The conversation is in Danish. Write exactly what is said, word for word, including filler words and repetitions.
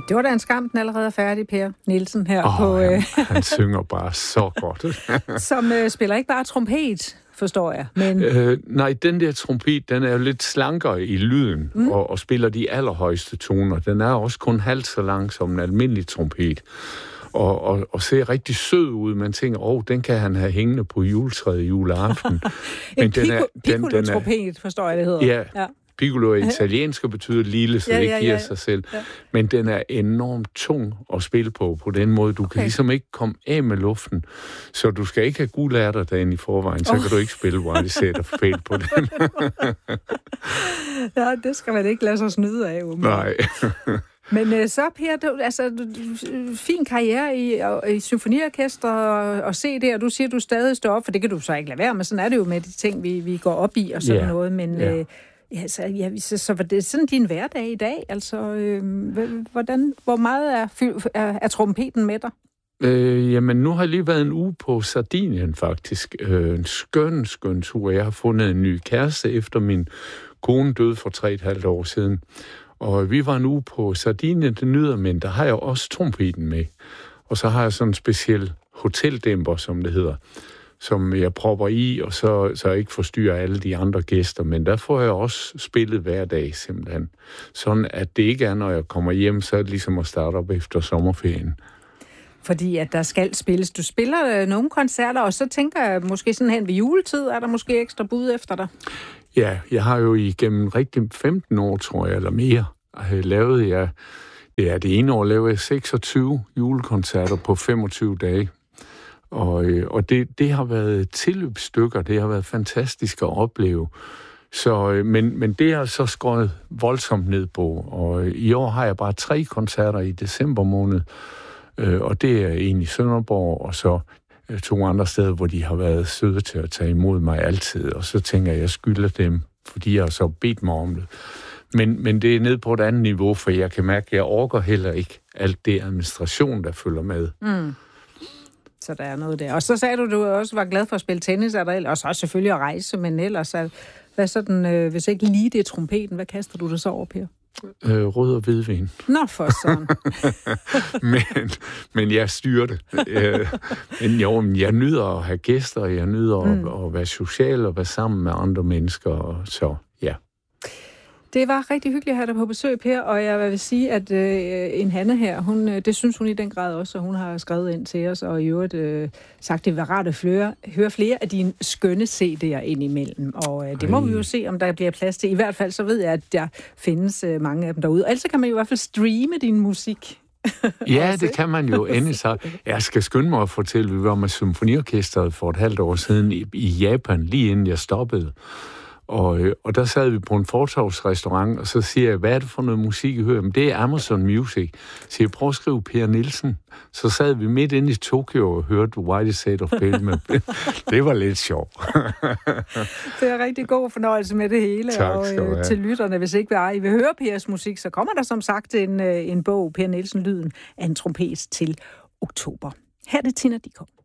Det var da en skam, den allerede er færdig, Per Nielsen her oh, på... Øh... Han synger bare så godt. Som øh, spiller ikke bare trompet, forstår jeg. Men... Øh, nej, den der trompet, den er jo lidt slankere i lyden, mm. og, og spiller de allerhøjeste toner. Den er også kun halvt så lang som en almindelig trompet. Og, og, og ser rigtig sød ud. Man tænker, åh, oh, den kan han have hængende på juletræet juleaften. En piccolo-trompet, forstår jeg, det hedder. Ja, ja. Piccolo er italiensk og betyder lille, så ja, det giver ja, ja. sig selv. Ja. Men den er enormt tung at spille på, på den måde. Du okay. kan ligesom ikke komme af med luften. Så du skal ikke have gule ærter derinde i forvejen, så oh. kan du ikke spille Whitey Said of Fate på den. Ja, det skal man ikke lade sig snyde af. Umiddelbart. Nej. Men øh, så, Per, du, altså, du, fin karriere i, i symfoniorkester og, og C D'er, du siger, du stadig står op, for det kan du så ikke lade være med. Sådan er det jo med de ting, vi, vi går op i og sådan yeah. noget. Men yeah. øh, ja, så, ja, så, så var det sådan din hverdag i dag? Altså, øh, hvordan, hvor meget er, er, er trompeten med dig? Øh, jamen, nu har jeg lige været en uge på Sardinien, faktisk. Øh, en skøn, skøn tur. Jeg har fundet en ny kæreste, efter min kone døde for tre et halvt år siden. Og vi var nu på Sardinien, det nyder, men der har jeg også trompeten med. Og så har jeg sådan en speciel hoteldæmper, som det hedder, som jeg propper i, og så, så jeg ikke forstyrrer alle de andre gæster. Men der får jeg også spillet hver dag, simpelthen. Sådan at det ikke er, når jeg kommer hjem, så er det ligesom at starte op efter sommerferien. Fordi at der skal spilles. Du spiller øh, nogle koncerter, og så tænker jeg måske sådan hen ved juletid, er der måske ekstra bud efter dig? Ja, jeg har jo igennem rigtig femten år, tror jeg, eller mere, lavet jeg, ja, det ene år lavede jeg seksogtyve julekoncerter på femogtyve dage. Og, og det, det har været tilløbsstykker, det har været fantastisk at opleve. Så, men, men det er så skåret voldsomt ned på, og i år har jeg bare tre koncerter i december måned, og det er en i Sønderborg, og så to andre steder, hvor de har været søde til at tage imod mig altid, og så tænker jeg, jeg skylder dem, fordi jeg har så bedt mig om det. Men, men det er ned på et andet niveau, for jeg kan mærke, at jeg orker heller ikke alt det administration, der følger med. Mm. Så der er noget der. Og så sagde du, du også var glad for at spille tennis, og så også selvfølgelig at rejse, men ellers, hvad sådan, øh, hvis ikke lige det er trompeten, hvad kaster du det så over, Per? Øh, rød og hvidvin. Nå, for sådan. men, men jeg styrer det. Øh, men jo, jeg nyder at have gæster, og jeg nyder mm. at, at være social og være sammen med andre mennesker, og så, ja. Det var rigtig hyggeligt at have dig på besøg, Per, og jeg vil sige, at øh, en Hanne her, hun, det synes hun i den grad også, og hun har skrevet ind til os, og i øvrigt øh, sagt, det var rart at flere, høre flere af dine skønne C D'er indimellem, og øh, det må Ej. vi jo se, om der bliver plads til. I hvert fald så ved jeg, at der findes øh, mange af dem derude, og altså kan man jo i hvert fald streame din musik. Ja, det kan man jo endelig så. Jeg skal skynde mig at fortælle, vi var med symfoniorkestret for et halvt år siden i, i Japan, lige inden jeg stoppede. Og, og der sad vi på en fortovsrestaurant, og så siger jeg, hvad er det for noget musik, I hører? Men det er Amazon Music. Så jeg prøver at skrive Per Nielsen. Så sad vi midt inde i Tokyo og hørte Whitey Said of Fate. Det var lidt sjovt. Det er rigtig god fornøjelse med det hele. Tak, og øh, til lytterne, hvis ikke I vil høre Pers musik, så kommer der som sagt en, en bog, Per Nielsen, Lyden af en trompet til oktober. Her er det Tina Dickow.